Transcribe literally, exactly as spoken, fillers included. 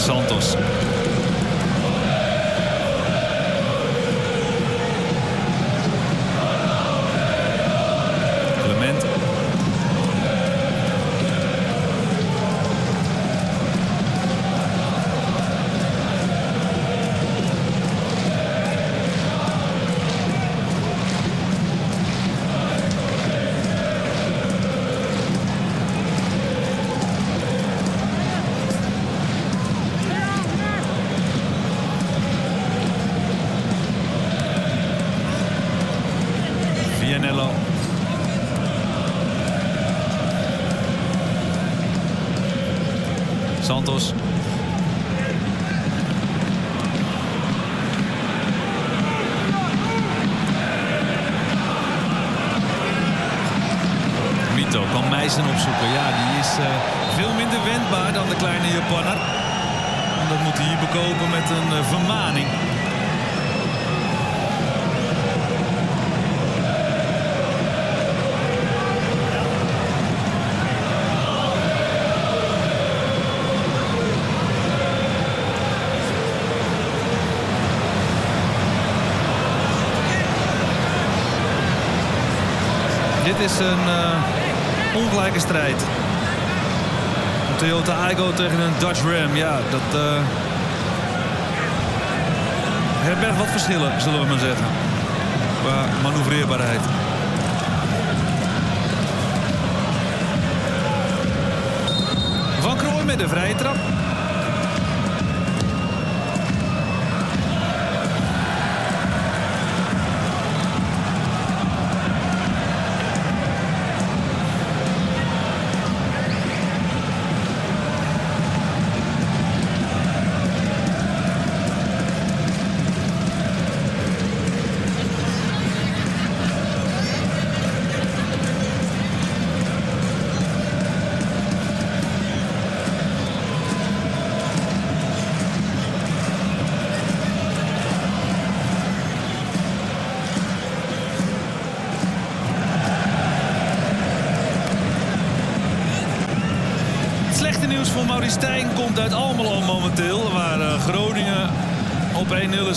Santos. Clement. Vianello. Santos. Mito kan Meijsen opzoeken. Ja, die is uh, veel minder wendbaar dan de kleine Japanner. En dat moet hij hier bekopen met een uh, vermaning. Dit is een uh, ongelijke strijd. Een Toyota Aygo tegen een Dodge Ram. Ja, dat uh, herbergt wat verschillen, zullen we maar zeggen. Qua manoeuvreerbaarheid. Van Krooij met de vrije trap. Voor Maurice Stijn komt uit Almelo momenteel, waar uh, Groningen op één nul is